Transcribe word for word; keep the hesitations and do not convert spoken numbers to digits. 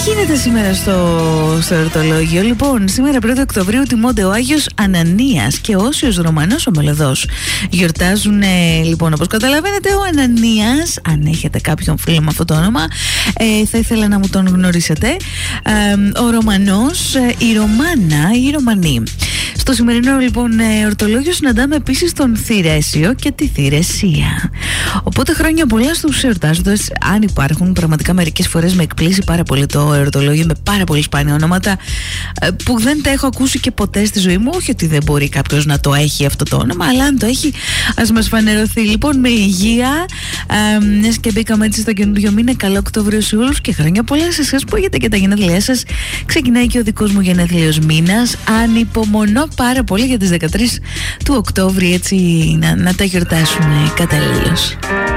γίνεται σήμερα στο, στο εορτολόγιο? Λοιπόν, σήμερα πρώτη Οκτωβρίου τιμώνται ο Άγιος Ανανίας και ο Όσιος Ρωμανός ο Μελωδός. Γιορτάζουν, ε, λοιπόν, όπως καταλαβαίνετε, ο Ανανίας. Αν έχετε κάποιον φίλο με αυτό το όνομα, ε, θα ήθελα να μου τον γνωρίσετε. Ε, ο Ρωμανός, ε, η Ρωμάνα, η Ρωμανή. Στο σημερινό λοιπόν εορτολόγιο συναντάμε επίσης τον Θηρέσιο και τη Θηρεσία. Οπότε χρόνια πολλά στους εορτάζοντες. Αν υπάρχουν, πραγματικά μερικές φορές με εκπλήσει πάρα πολύ το εορτολόγιο με πάρα πολύ σπάνια ονόματα που δεν τα έχω ακούσει και ποτέ στη ζωή μου. Όχι ότι δεν μπορεί κάποιος να το έχει αυτό το όνομα, αλλά αν το έχει, ας μας φανερωθεί. Λοιπόν, με υγεία, μιας και μπήκαμε έτσι στο καινούριο μήνα. Καλό Οκτώβριο σε όλους και χρόνια πολλά σε εσάς που έχετε και τα γενέθλιά σας. Ξεκινάει και ο δικός μου γενέθλιος μήνας. Ανυπομονώ πάρα πολύ για τις δεκατρείς του Οκτώβρη, έτσι να, να τα γιορτάσουμε καταλήλως.